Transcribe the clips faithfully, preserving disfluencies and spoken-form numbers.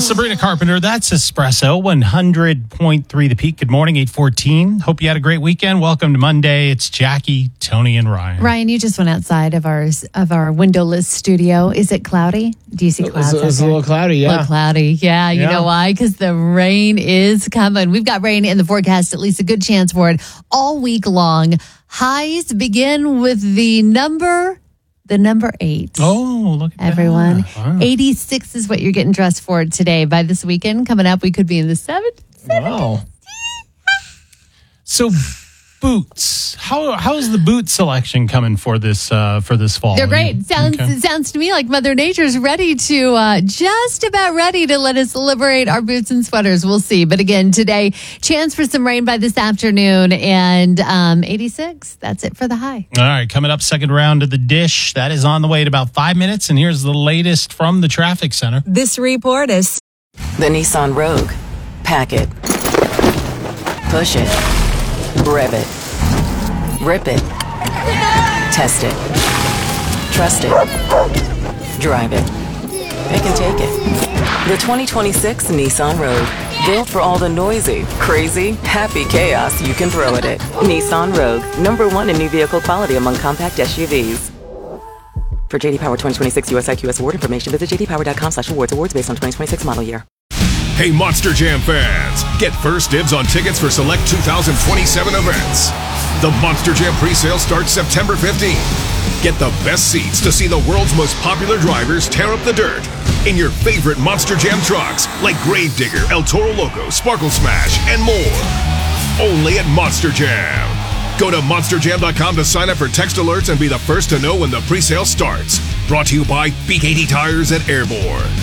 Sabrina Carpenter. That's Espresso, one hundred point three The Peak. Good morning, eight fourteen. Hope you had a great weekend. Welcome to Monday. It's Jackie, Tony, and Ryan. Ryan, you just went outside of our of our windowless studio. Is it cloudy? Do you see clouds? It's, it's a little cloudy, yeah. A little cloudy, yeah. You yeah. know why? Because the rain is coming. We've got rain in the forecast, at least a good chance for it all week long. Highs begin with the number... The number eight. Oh, look at everyone. that. Wow. eighty-six is what you're getting dressed for today. By this weekend coming up, we could be in the seventies. Wow. So, boots. How how's the boot selection coming for this uh, for this fall? They're great. Sounds okay. It sounds to me like Mother Nature's ready to uh, just about ready to let us liberate our boots and sweaters. We'll see. But again, today, chance for some rain by this afternoon and um, eighty-six. That's it for the high. All right, coming up, second round of the dish. That is on the way in about five minutes. And here's the latest from the traffic center. This report is the Nissan Rogue. Pack it. Push it. Rev it. Rip it. Test it. Trust it. Drive it. Pick and take it. The twenty twenty-six Nissan Rogue. Built for all the noisy, crazy, happy chaos you can throw at it. Nissan Rogue. Number one in new vehicle quality among compact S U Vs. For J D Power twenty twenty-six U S I Q S award information, visit j d power dot com slash awards. Awards based on twenty twenty-six model year. Hey, Monster Jam fans, get first dibs on tickets for select two thousand twenty-seven events. The Monster Jam presale starts September fifteenth. Get the best seats to see the world's most popular drivers tear up the dirt in your favorite Monster Jam trucks like Gravedigger, El Toro Loco, Sparkle Smash, and more. Only at Monster Jam. Go to monster jam dot com to sign up for text alerts and be the first to know when the presale starts. Brought to you by B K T Tires at Airborne.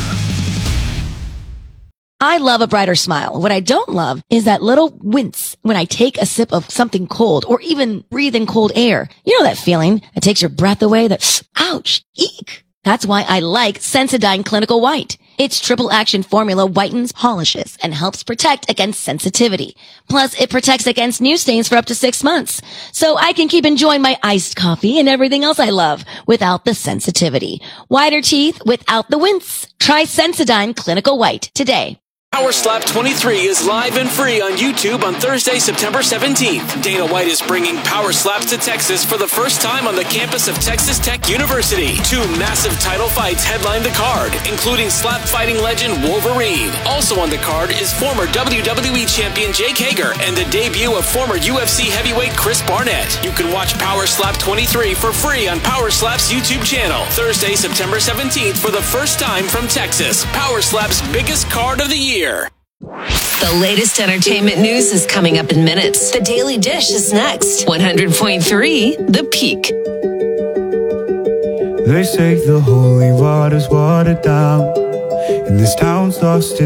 I love a brighter smile. What I don't love is that little wince when I take a sip of something cold or even breathe in cold air. You know that feeling that takes your breath away? That, ouch, eek. That's why I like Sensodyne Clinical White. Its triple action formula whitens, polishes, and helps protect against sensitivity. Plus, it protects against new stains for up to six months. So I can keep enjoying my iced coffee and everything else I love without the sensitivity. Whiter teeth without the wince. Try Sensodyne Clinical White today. Power Slap twenty-three is live and free on YouTube on Thursday, September seventeenth. Dana White is bringing Power Slaps to Texas for the first time on the campus of Texas Tech University. Two massive title fights headline the card, including slap fighting legend Wolverine. Also on the card is former W W E champion Jake Hager and the debut of former U F C heavyweight Chris Barnett. You can watch Power Slap twenty-three for free on Power Slap's YouTube channel. Thursday, September seventeenth for the first time from Texas. Power Slap's biggest card of the year. the latest entertainment news is coming up in minutes. The Daily Dish is next. one hundred point three The Peak. They say the holy water's watered down, and this town's lost its